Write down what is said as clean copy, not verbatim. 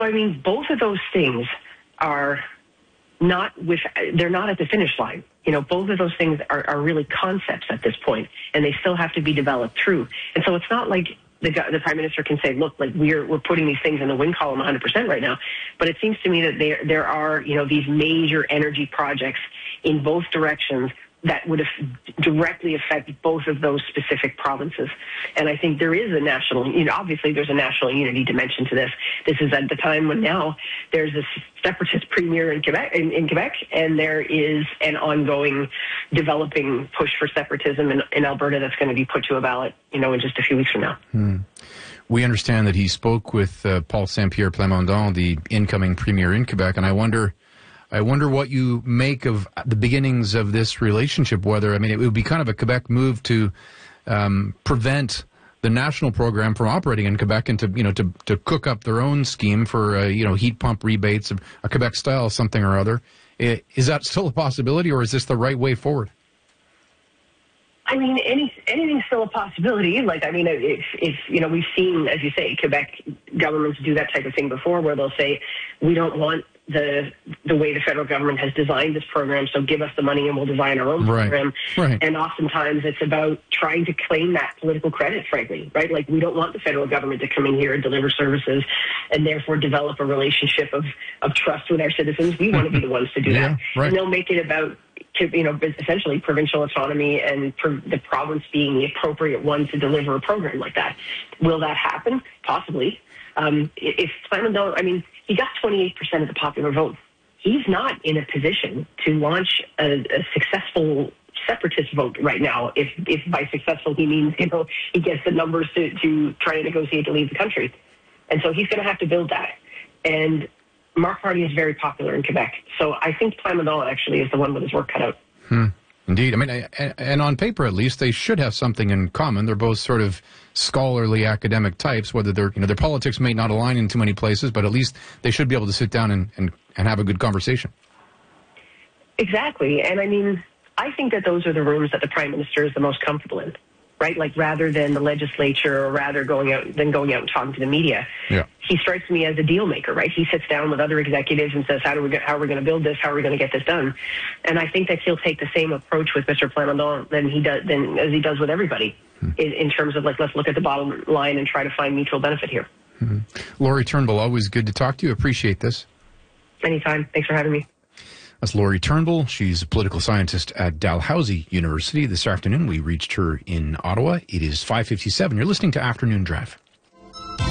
So, I mean, both of those things are they're not at the finish line. You know, both of those things are really concepts at this point, and they still have to be developed through. And so it's not like the Prime Minister can say, look, like we're putting these things in the win column 100% right now. But it seems to me that there are, you know, these major energy projects in both directions that would directly affect both of those specific provinces. And I think there is a national, you know, obviously there's a national unity dimension to this. This is at the time when now there's a separatist premier in Quebec, and there is an ongoing developing push for separatism in Alberta that's going to be put to a ballot, you know, in just a few weeks from now. We understand that he spoke with Paul Saint-Pierre Plamondon, the incoming premier in Quebec, and I wonder what you make of the beginnings of this relationship, whether, I mean, it would be kind of a Quebec move to prevent the national program from operating in Quebec and to cook up their own scheme for, heat pump rebates, a Quebec style something or other. Is that still a possibility, or is this the right way forward? I mean, anything's still a possibility. Like, I mean, if you know, we've seen, as you say, Quebec governments do that type of thing before, where they'll say, we don't want the way the federal government has designed this program, so give us the money and we'll design our own program. Right. And oftentimes it's about trying to claim that political credit, frankly, right? Like, we don't want the federal government to come in here and deliver services and therefore develop a relationship of trust with our citizens. We want to be the ones to do that. Right. And they'll make it about, you know, essentially provincial autonomy and the province being the appropriate one to deliver a program like that. Will that happen? Possibly. If Plamondon, I mean, he got 28% of the popular vote. He's not in a position to launch a successful separatist vote right now. If by successful he means, you know, he gets the numbers to try to negotiate to leave the country. And so he's going to have to build that. And Marc Party is very popular in Quebec. So I think Plamondon actually is the one with his work cut out. Indeed. I mean, and on paper at least, they should have something in common. They're both sort of scholarly academic types, whether their politics may not align in too many places, but at least they should be able to sit down and have a good conversation. Exactly. And I mean, I think that those are the rooms that the Prime Minister is the most comfortable in, right? Like, rather than the legislature, or rather going out and talking to the media. Yeah. He strikes me as a deal maker, right? He sits down with other executives and says, how are we going to build this? How are we going to get this done? And I think that he'll take the same approach with Mr. Plamondon as he does with everybody, in terms of, like, let's look at the bottom line and try to find mutual benefit here. Laurie Turnbull, always good to talk to you. Appreciate this. Anytime. Thanks for having me. That's Laurie Turnbull. She's a political scientist at Dalhousie University. This afternoon, we reached her in Ottawa. It is 5:57. You're listening to Afternoon Drive.